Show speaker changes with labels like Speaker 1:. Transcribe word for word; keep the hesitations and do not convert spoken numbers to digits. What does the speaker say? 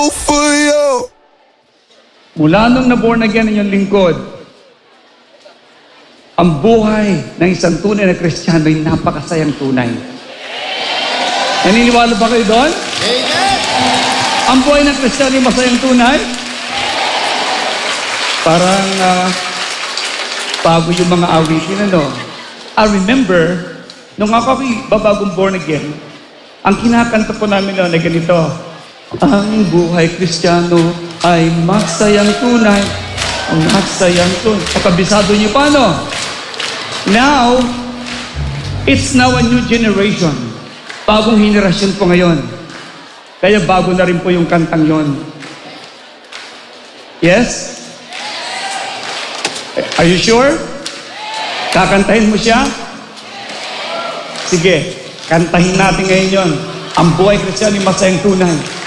Speaker 1: for you.
Speaker 2: Mula nung na-born again ang iyong lingkod, ang buhay ng isang tunay na Kristiyano ay napakasayang tunay. Naniniwala ba kayo doon?
Speaker 1: Amen.
Speaker 2: Ang buhay ng Kristiyano ay masayang tunay? Parang uh, bago yung mga awitin, ano? I remember, nung ako ay babagong born again, ang kinakanta po namin noon ay ganito, ang buhay Kristiyano ay masayang tunay, masayang tunay. Pakabisado niyo pa, no? Now, it's now a new generation. Bagong henerasyon po ngayon. Kaya bago na rin po yung kantang yon. Yes? Are you sure? Kakantahin mo siya? Sige, kantahin natin ngayon yon. Ang buhay Kristiyano ay masayang tunay.